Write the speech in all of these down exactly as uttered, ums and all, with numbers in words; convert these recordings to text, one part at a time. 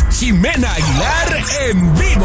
es Jimena Aguilar en vivo.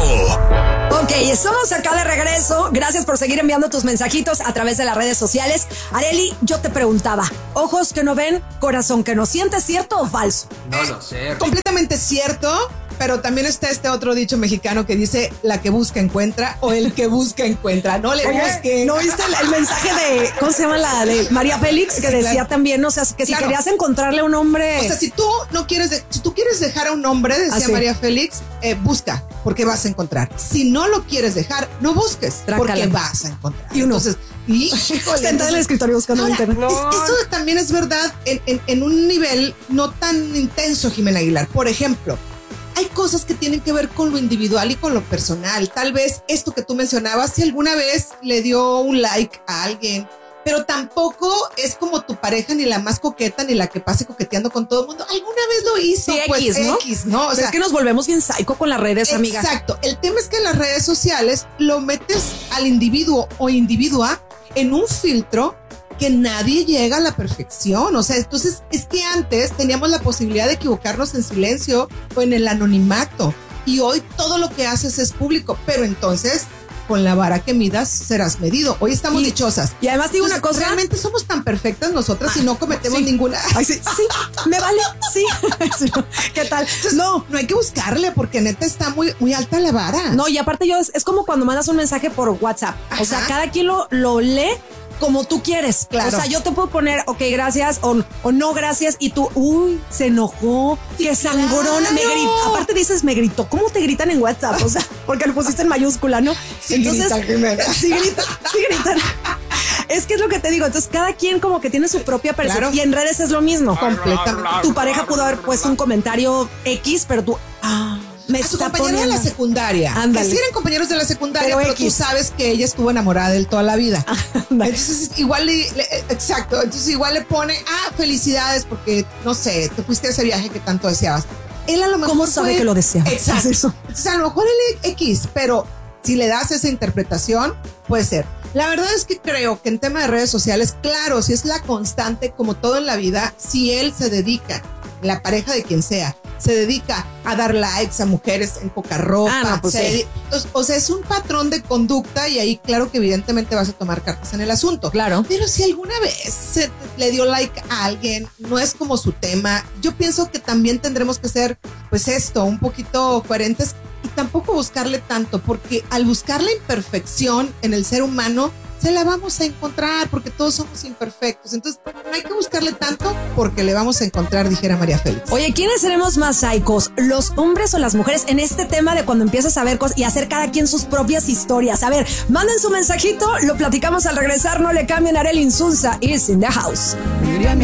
Ok, estamos acá de regreso. Gracias por seguir enviando tus mensajitos a través de las redes sociales. Arely, yo te preguntaba, ojos que no ven, corazón que no siente, ¿cierto o falso? No lo sé. Completamente cierto, pero también está este otro dicho mexicano que dice la que busca encuentra o el que busca encuentra. No le Oye, busquen. ¿no viste el, el mensaje de, ¿cómo se llama la de María Félix? Que Sí, decía claro. también, o sea, que si Claro. querías encontrarle un hombre... O sea, si tú no quieres, de- si tú quieres dejar a un hombre, decía Ah, sí. María Félix, eh, busca, porque vas a encontrar. Si no lo quieres dejar, no busques, Trácala. porque vas a encontrar. Y uno. Entonces, y, Sentada híjole, en el entonces- escritorio buscando en Ahora, internet. es- eso también es verdad en, en- en un nivel no tan intenso, Jimena Aguilar. Por ejemplo, hay cosas que tienen que ver con lo individual y con lo personal. Tal vez esto que tú mencionabas, si alguna vez le dio un like a alguien, pero tampoco es como tu pareja ni la más coqueta ni la que pase coqueteando con todo el mundo. Alguna vez lo hizo, Sí, pues X, ¿no? X, ¿no? O Pero sea, es que nos volvemos bien psycho con las redes, amiga. exacto. El tema es que en las redes sociales lo metes al individuo o individua en un filtro que nadie llega a la perfección. O sea, entonces es que antes teníamos la posibilidad de equivocarnos en silencio o en el anonimato. Y hoy todo lo que haces es público. Pero entonces, con la vara que midas, serás medido. Hoy estamos Y- dichosas. Y además digo una Entonces, cosa... realmente somos tan perfectas nosotras y no cometemos sí. ninguna. Ay, sí, sí, me vale, sí. Sí, ¿qué tal? Entonces, No, no hay que buscarle porque neta está muy, muy alta la vara. no, y aparte yo, es, es como cuando mandas un mensaje por WhatsApp. O sea, Ajá. cada quien lo, lo lee como tú quieres. Claro. O sea, yo te puedo poner, ok, gracias, o, o no, gracias, y tú, uy, se enojó, qué sangrón, claro. me gritó. Aparte dices, me gritó. ¿Cómo te gritan en WhatsApp? O sea, porque lo pusiste en mayúscula, ¿no? Sí gritan, Jimena. sí gritan, sí gritan. Es que es lo que te digo. Entonces, cada quien como que tiene su propia percepción. Claro. Y en redes es lo mismo. Completamente. Tu pareja pudo haber puesto un comentario X, pero tú, ah, me A su está compañero de poniendo. la secundaria. Ándale. Que sí eran compañeros de la secundaria, Pero pero, X. tú sabes que ella estuvo enamorada de él toda la vida. Ándale. Entonces, igual le, le- exacto. Entonces, igual le pone, ah, felicidades porque, no sé, te fuiste a ese viaje que tanto deseabas. Él a lo mejor. ¿Cómo sabe fue- que lo deseaba? Exacto. Es eso. Entonces, a lo mejor él X, pero si le das esa interpretación, puede ser. La verdad es que creo que en tema de redes sociales, claro, si es la constante, como todo en la vida, si él se dedica, la pareja de quien sea, se dedica a dar likes a mujeres en poca ropa. Ah, no, pues se sí. dedi- o, o sea, es un patrón de conducta y ahí claro que evidentemente vas a tomar cartas en el asunto. Claro. Pero si alguna vez se le dio like a alguien, no es como su tema, yo pienso que también tendremos que ser, pues esto, un poquito coherentes y tampoco buscarle tanto, porque al buscar la imperfección en el ser humano, se la vamos a encontrar porque todos somos imperfectos. Entonces, no hay que buscarle tanto porque le vamos a encontrar, dijera María Félix. Oye, ¿quiénes seremos más psicos? ¿Los hombres o las mujeres? En este tema de cuando empiezas a ver cosas y hacer cada quien sus propias historias. A ver, manden su mensajito, lo platicamos al regresar, no le cambien. Arely Insunza is in the house. Diría mi